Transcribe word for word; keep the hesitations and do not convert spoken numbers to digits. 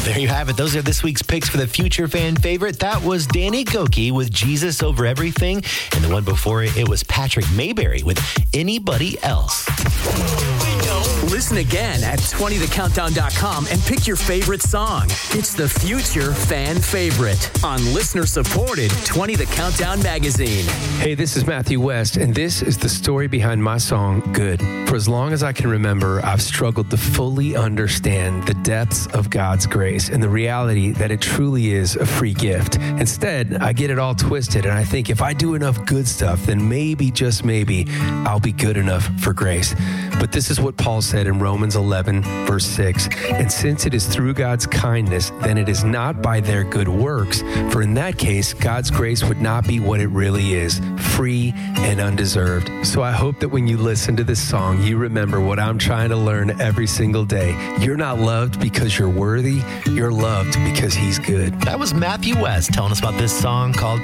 there you have it. Those are this week's picks for the future fan favorite. That was Danny Gokey with Jesus Over Everything. And the one before it, it was Patrick Mayberry with Anybody Else. Listen again at twenty the countdown dot com and pick your favorite song. It's the future fan favorite on listener-supported twenty the Countdown magazine. Hey, this is Matthew West, and this is the story behind my song, Good. For as long as I can remember, I've struggled to fully understand the depths of God's grace and the reality that it truly is a free gift. Instead, I get it all twisted, and I think if I do enough good stuff, then maybe, just maybe, I'll be good enough for grace. But this is what Paul said in Romans eleven, verse six. And since it is through God's kindness, then it is not by their good works. For in that case, God's grace would not be what it really is, free and undeserved. So I hope that when you listen to this song, you remember what I'm trying to learn every single day. You're not loved because you're worthy. You're loved because he's good. That was Matthew West telling us about this song called